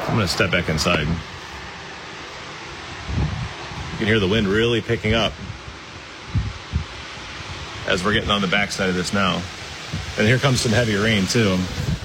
I'm going to step back inside. You can hear the wind really picking up as we're getting on the backside of this now. And here comes some heavy rain too.